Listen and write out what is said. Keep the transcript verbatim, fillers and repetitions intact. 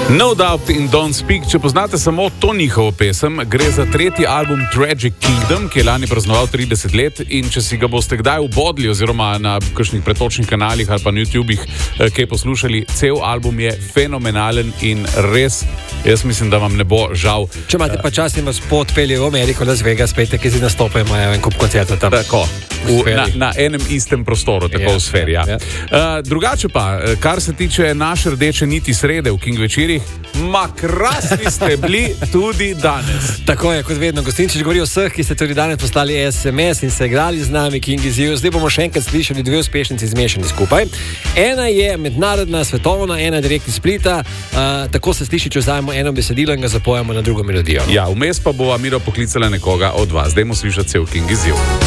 No Doubt in Don't Speak. Če poznate samo to njihovo pesem, gre za tretji album Tragic Kingdom, ki je lani praznoval trideset let, in če si ga boste kdaj ubodli oziroma na kakšnih pretočnih kanalih ali pa na YouTubih kaj poslušali, cel album je fenomenalen in res, jaz mislim, da vam ne bo žal. Če imate pa čas in vas potpelje v Ameriko, Las Vegas, spet, ki si nastopajo, imajo en kup koncertov tam. Tako, v, na, na enem istem prostoru, tako ja, v sferi. Ja. Ja. Uh, drugače pa, kar se tiče naše rdeče niti srede v King večerih, ma krasni ste bili tudi danes. Tako je, kot vedno, Gostinčič govori o vseh, ki ste tudi danes poslali es em es in se igrali z nami, King is you. Zdaj bomo še enkrat slišali dve uspešnici zmešani skupaj. Ena je mednarodna, svetovna, ena je direkt iz Splita. Uh, tako se sliši, če vzajemo eno besedilo in ga zapojemo na drugo melodijo. Ja, vmes pa bova Miro poklicala nekoga od vas. Dajmo slišati cel King is you.